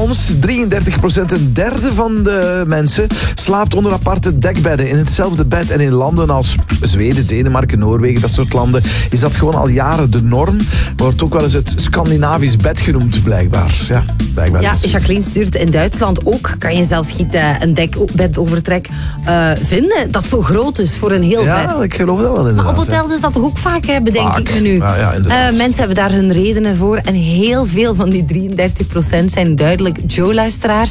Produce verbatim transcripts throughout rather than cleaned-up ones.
ons. drieëndertig procent, een derde van de mensen slaapt onder aparte dekbedden. In hetzelfde bed. En in landen als Zweden, Denemarken, Noorwegen, dat soort landen, is dat gewoon al jaren de norm. Wordt ook wel eens het Scandinavisch bed genoemd, blijkbaar. Ja, blijkbaar ja Jacqueline stuurt in Duitsland ook. Kan je zelfs een dekbedovertrek uh, vinden dat zo groot is voor een heel ja, bed. Ja, ik geloof dat wel inderdaad. Maar op hotels is dat toch ook vaak, hè, bedenk vaak. ik me nu. Ja, ja, uh, mensen hebben daar hun redenen voor. En heel veel van die drieëndertig procent zijn duidelijk Joe-luisteraars.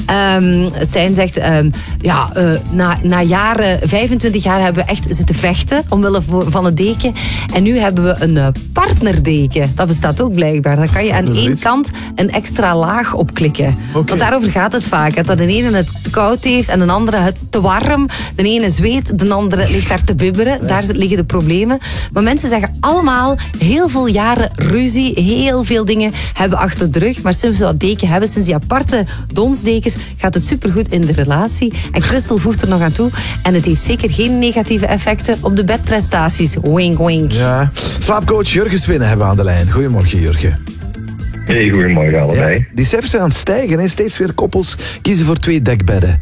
Um, Stijn zegt, um, ja, uh, na, na jaren, vijfentwintig jaar hebben we echt zitten vechten omwille van het deken. En nu hebben we een uh, partnerdeken. Dat bestaat ook blijkbaar. Dan kan je aan één kant een extra laag opklikken. Okay. Want daarover gaat het vaak. Hè, dat de ene het te koud heeft en de andere het te warm. De ene zweet, de andere ligt daar te bibberen. Ja. Daar liggen de problemen. Maar mensen zeggen allemaal heel veel jaren ruzie. Heel veel dingen hebben achter de rug. Maar sinds we dat deken hebben, sinds die aparte donsdekens, gaat het supergoed in de relatie. En Christel voegt er nog aan toe. En het heeft zeker geen negatieve effecten op de bedprestaties. Wink, wink. Ja. Slaapcoach Jurgen Swinnen hebben we aan de lijn. Goedemorgen, Jurgen. Hey, goedemorgen allebei. Ja, die cijfers zijn aan het stijgen. Hè? Steeds weer koppels kiezen voor twee dekbedden.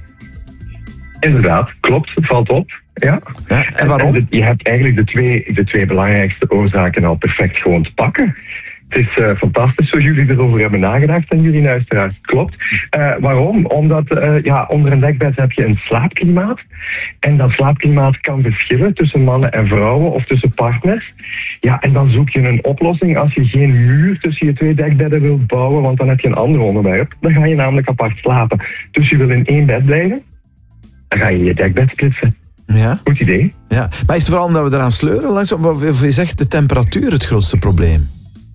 Inderdaad, klopt. Het valt op. Ja. Ja, en waarom? En de, je hebt eigenlijk de twee, de twee belangrijkste oorzaken al perfect gewoon te pakken. Het is uh, fantastisch hoe jullie erover hebben nagedacht en jullie luisteraars. Klopt. Uh, waarom? Omdat uh, ja, onder een dekbed heb je een slaapklimaat. En dat slaapklimaat kan verschillen tussen mannen en vrouwen of tussen partners. Ja, en dan zoek je een oplossing als je geen muur tussen je twee dekbedden wilt bouwen, want dan heb je een ander onderwerp. Dan ga je namelijk apart slapen. Dus je wil in één bed blijven, dan ga je je dekbed splitsen. Ja. Goed idee. Ja. Maar is het vooral omdat we eraan sleuren? Langzaam, of je zegt de temperatuur het grootste probleem?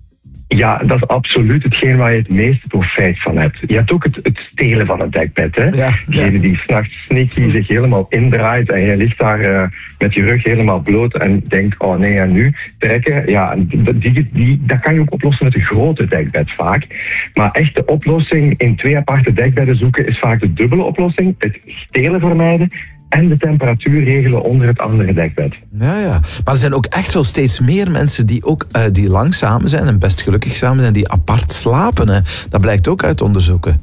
Ja, dat is absoluut hetgeen waar je het meeste profijt van hebt. Je hebt ook het, het stelen van het dekbed. Hè? Ja, Degene ja. die s'nachts sneaky zich helemaal indraait en je ligt daar uh, met je rug helemaal bloot en denkt, oh nee, en nu trekken. Ja, die, die, die, dat kan je ook oplossen met een grote dekbed vaak. Maar echt de oplossing in twee aparte dekbedden zoeken is vaak de dubbele oplossing. Het stelen vermijden en de temperatuur regelen onder het andere dekbed. Ja, ja. Maar er zijn ook echt wel steeds meer mensen die ook uh, die lang samen zijn en best gelukkig samen zijn, die apart slapen. Hè. Dat blijkt ook uit onderzoeken.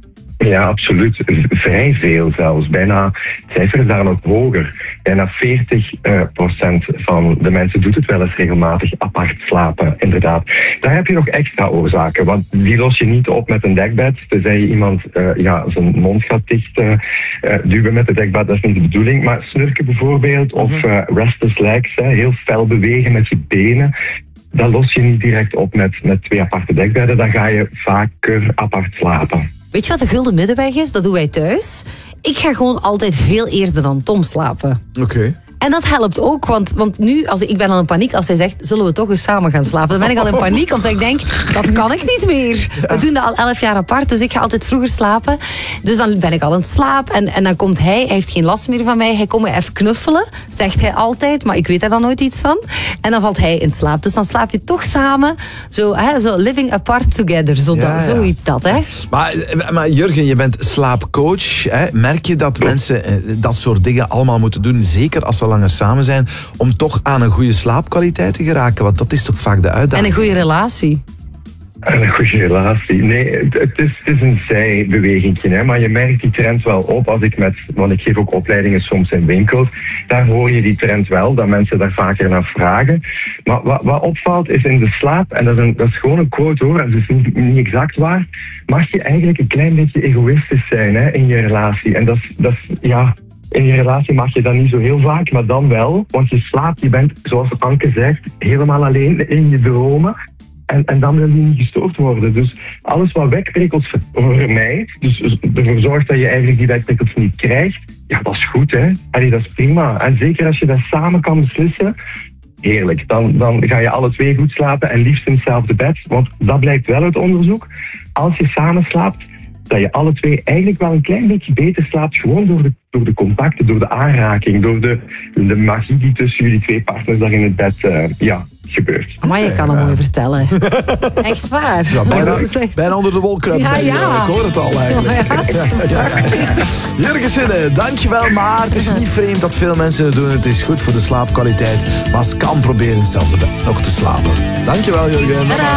Ja, absoluut. Vrij veel zelfs. Bijna, het cijfer is daar nog hoger. Bijna veertig procent van de mensen doet het wel eens regelmatig apart slapen, inderdaad. Daar heb je nog extra oorzaken, want die los je niet op met een dekbed. Tenzij je iemand uh, ja, zijn mond gaat dicht uh, uh, duwen met het dekbed, dat is niet de bedoeling. Maar snurken bijvoorbeeld, of uh, restless legs, hè, heel fel bewegen met je benen. Dat los je niet direct op met, met twee aparte dekbedden. Dan ga je vaker apart slapen. Weet je wat de gulden middenweg is? Dat doen wij thuis. Ik ga gewoon altijd veel eerder dan Tom slapen. Oké. Okay. En dat helpt ook, want, want nu, als ik, ik ben al in paniek als hij zegt, zullen we toch eens samen gaan slapen? Dan ben ik al in paniek, omdat ik denk, dat kan ik niet meer. We doen dat al elf jaar apart, dus ik ga altijd vroeger slapen. Dus dan ben ik al in slaap en, en dan komt hij, hij heeft geen last meer van mij, hij komt me even knuffelen, zegt hij altijd, maar ik weet daar dan nooit iets van. En dan valt hij in slaap. Dus dan slaap je toch samen, zo, hè, zo living apart together, zo ja, dat, ja. zoiets dat. Hè. Maar, maar Jurgen, je bent slaapcoach. Hè? Merk je dat mensen dat soort dingen allemaal moeten doen, zeker als ze langer samen zijn, om toch aan een goede slaapkwaliteit te geraken? Want dat is toch vaak de uitdaging. En een goede relatie. En een goede relatie. Nee, het is, het is een zijbewegingje, hè, maar je merkt die trend wel op als ik met, want ik geef ook opleidingen soms in winkels, daar hoor je die trend wel, dat mensen daar vaker naar vragen. Maar wat, wat opvalt is in de slaap, en dat is, een, dat is gewoon een quote hoor, en dat is niet, niet exact waar, mag je eigenlijk een klein beetje egoïstisch zijn, hè, in je relatie. En dat is, dat is, ja... In je relatie mag je dat niet zo heel vaak, maar dan wel. Want je slaapt, je bent, zoals Anke zegt, helemaal alleen in je dromen. En, en dan wil je niet gestoord worden. Dus alles wat wekprikkels vermijdt, dus ervoor zorgt dat je eigenlijk die wekprikkels niet krijgt, ja, dat is goed, hè. Allee, dat is prima. En zeker als je dat samen kan beslissen, heerlijk. Dan, dan ga je alle twee goed slapen en liefst in hetzelfde bed. Want dat blijkt wel uit onderzoek. Als je samen slaapt, dat je alle twee eigenlijk wel een klein beetje beter slaapt, gewoon door de, door de contacten, door de aanraking, door de, de magie die tussen jullie twee partners daar in het bed uh, ja, gebeurt. Maar je kan het mooi vertellen. Echt waar. Ja, bijna, echt... bijna onder de wolkruip. Ja, ja. Ik hoor het al eigenlijk. Oh, ja. Ja, ja, ja. Jurgen Swinnen, dankjewel. Maar het is niet vreemd dat veel mensen het doen. Het is goed voor de slaapkwaliteit. Maar als het kan, proberen hetzelfde bed nog te slapen. Dankjewel, Jurgen.